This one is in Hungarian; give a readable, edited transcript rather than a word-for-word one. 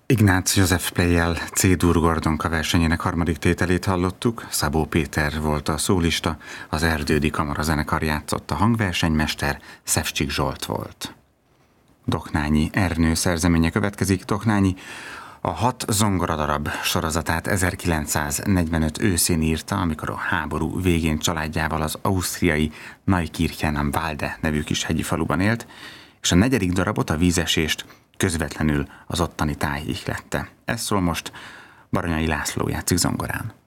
Ignác József Pleyel C-dur Gordonka versenyének harmadik tételét hallottuk, Szabó Péter volt a szólista, az Erdődi Kamarazenekar játszott, a hangversenymester Szefcsik Zsolt volt. Doknányi Ernő szerzeménye következik. Doknányi a 6 zongoradarab sorozatát 1945 őszén írta, amikor a háború végén családjával az ausztriai Neukirchen am Walde nevű kis hegyi faluban élt, és a 4. darabot, a Vízesést közvetlenül az ottani táj ihlette. Ez szól most, Baranyai László játszik zongorán.